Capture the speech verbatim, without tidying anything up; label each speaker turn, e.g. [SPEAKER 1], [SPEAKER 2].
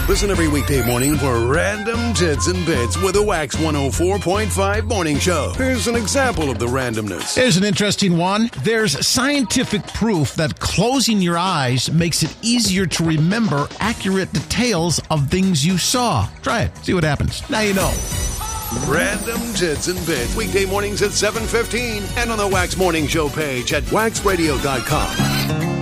[SPEAKER 1] Listen every weekday morning for Random Tits and Bits with the Wax one oh four point five Morning Show. Here's an example of the randomness.
[SPEAKER 2] Here's an interesting one. There's scientific proof that closing your eyes makes it easier to remember accurate details of things you saw. Try it. See what happens. Now you know.
[SPEAKER 1] Random Tits and Bits. Weekday mornings at seven fifteen and on the Wax Morning Show page at wax radio dot com.